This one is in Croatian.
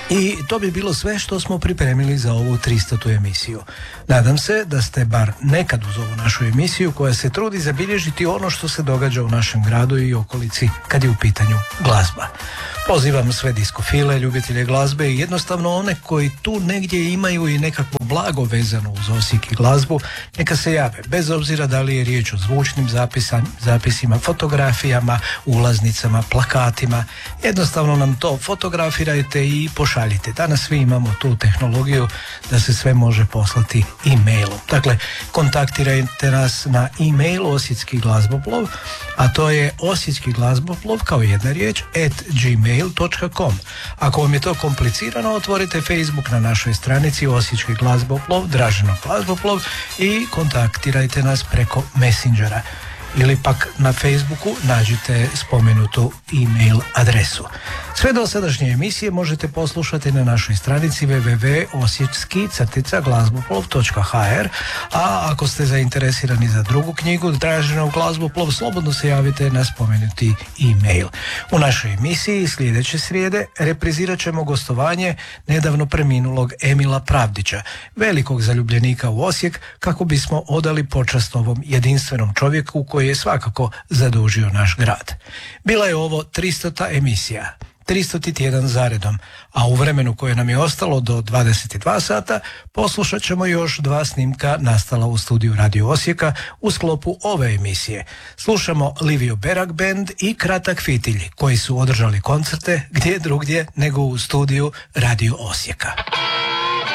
I to bi bilo sve što smo pripremili za ovu 300. emisiju. Nadam se da ste bar nekad uz ovu našu emisiju koja se trudi zabilježiti ono što se događa u našem gradu i okolici kad je u pitanju glazba. Pozivam sve diskofile, ljubitelje glazbe i jednostavno one koji tu negdje imaju i nekakvo blago vezano uz Osijek i glazbu, neka se jave, bez obzira da li je riječ o zvučnim zapisima, fotografijama, ulaznicama, plakatima. Jednostavno nam to fotografirajte i pošaljite. Danas svi imamo tu tehnologiju da se sve može poslati e-mailom. Dakle, kontaktirajte nas na e-mail Osječki glazboplov, a to je Osječki glazboplov kao jedna riječ @gmail.com. Ako vam je to komplicirano, otvorite Facebook na našoj stranici Osječki glazboplov, Draženov glazboplov i kontaktirajte nas preko Messengera. Ili pak na Facebooku nađite spomenutu e-mail adresu. Sve dosadašnje emisije možete poslušati na našoj stranici www.osječki-glazboplov.hr, a ako ste zainteresirani za drugu knjigu Draženov glazboplov, slobodno se javite na spomenuti e-mail. U našoj emisiji sljedeće srijede reprizirat ćemo gostovanje nedavno preminulog Emila Pravdića, velikog zaljubljenika u Osijek, kako bismo odali počast ovom jedinstvenom čovjeku koji je svakako zadužio naš grad. Bila je ovo 300. emisija, 300. tjedan zaredom, a u vremenu koje nam je ostalo do 22 sata poslušat ćemo još 2 snimka nastala u studiju Radio Osijeka u sklopu ove emisije. Slušamo Livio Berak Band i Kratak Fitilj, koji su održali koncerte gdje drugdje nego u studiju Radio Osijeka.